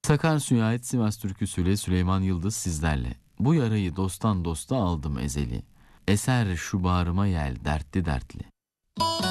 Takarsu'ya ait Sivas türküsüyle Süleyman Yıldız sizlerle. Bu yarayı dosttan dosta aldım ezeli. Eser şu bağrıma yel dertli dertli.